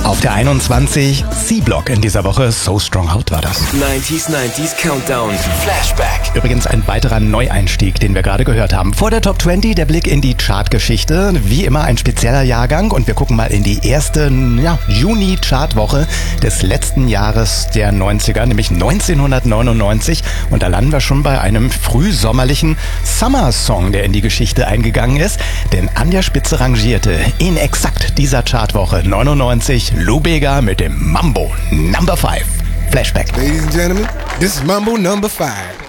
Auf der 21 C-Block in dieser Woche. So Strong Out war das. 90s Countdown. Flashback. Übrigens ein weiterer Neueinstieg, den wir gerade gehört haben. Vor der Top 20 der Blick in die Chartgeschichte. Wie immer ein spezieller Jahrgang und wir gucken mal in die erste Juni-Chartwoche des letzten Jahres der 90er, nämlich 1999. Und da landen wir schon bei einem frühsommerlichen Summer-Song, der in die Geschichte eingegangen ist. Denn an der Spitze rangierte in exakt dieser Chartwoche 99 Lou Bega mit dem Mambo Number 5. Flashback. Ladies and gentlemen, this is Mambo Number 5.